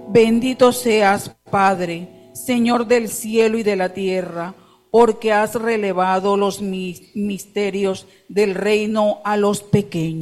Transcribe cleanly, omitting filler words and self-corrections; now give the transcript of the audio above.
Bendito seas, Padre, Señor del cielo y de la tierra, porque has relevado los misterios del reino a los pequeños.